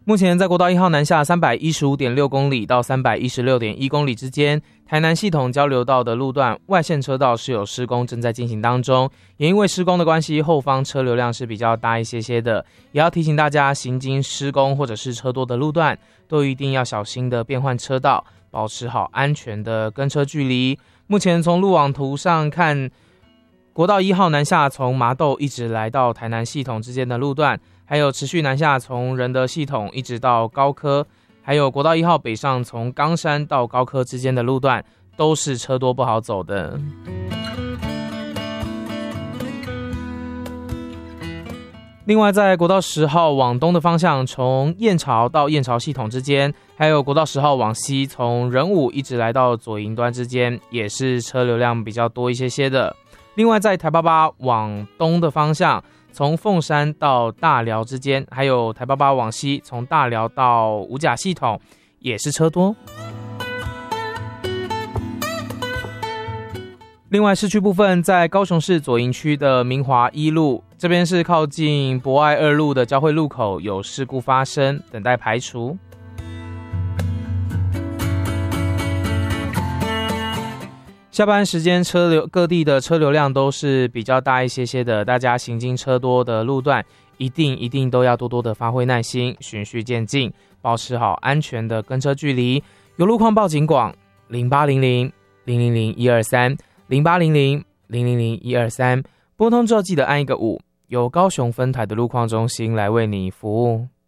目前在国道1号南下 315.6 公里到 316.1 公里之间，台南系统交流道的路段外线车道是有施工正在进行当中，也因为施工的关系，后方车流量是比较大一些的，也要提醒大家行经施工或者是车多的路段，都一定要小心的变换车道，保持好安全的跟车距离。目前从路网图上看，国道1号南下从麻豆一直来到台南系统之间的路段，还有持续南下从仁德系统一直到高科，还有国道1号北上从冈山到高科之间的路段，都是车多不好走的。另外在国道10号往东的方向，从燕巢到燕巢系统之间，还有国道10号往西从仁武一直来到左营端之间，也是车流量比较多一些的。另外在台88往东的方向，从凤山到大寮之间，还有台88往西从大寮到五甲系统，也是车多。另外市区部分，在高雄市左营区的明华一路，这边是靠近博爱2路的交汇路口有事故发生，等待排除。下班时间各地的车流量都是比较大一些的，大家行经车多的路段，一定都要多多的发挥耐心，循序渐进，保持好安全的跟车距离。有路况报警广0800-000-123 0800-000-123，拨通之后记得按一个5，由高雄分台的路况中心来为你服务。